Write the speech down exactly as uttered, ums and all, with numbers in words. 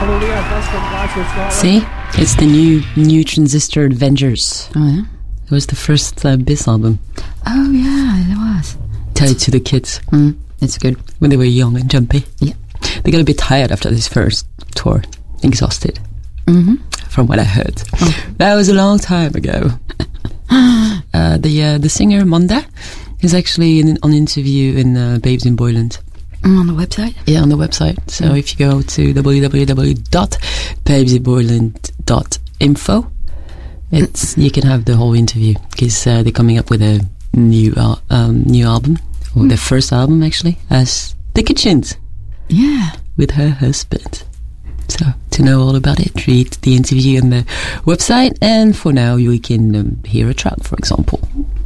See? It's the new new Transistor Avengers. Oh, yeah? It was the first uh, Biz album. Oh, yeah, it was. Tied to the kids. Mm, it's good. When they were young and jumpy. Yeah. They got a bit tired after this first tour. Exhausted. Mm-hmm. From what I heard. Oh. That was a long time ago. uh, the uh, the singer, Monda, is actually in, on interview in uh, Babes in Boyland. Mm, on the website? Yeah, on the website. So Mm. if you go to w w w dot babes in boyland dot info, it's you can have the whole interview because uh, they're coming up with a new uh, um, new album, or Mm. their first album actually, as The Kitchens. Yeah. With her husband. So to know all about it, read the interview on the website, and for now you can um, hear a track, for example.